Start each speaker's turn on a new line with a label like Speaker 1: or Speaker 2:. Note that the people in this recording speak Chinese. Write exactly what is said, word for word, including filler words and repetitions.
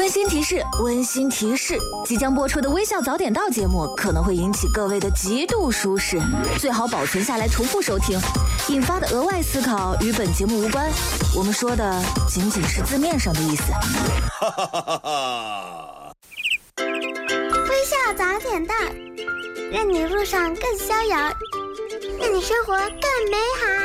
Speaker 1: 温馨提示，温馨提示，即将播出的《微笑早点到》节目可能会引起各位的极度舒适，最好保存下来重复收听。引发的额外思考与本节目无关，我们说的仅仅是字面上的意思。
Speaker 2: 微笑早点到，让你路上更逍遥，让你生活更美好。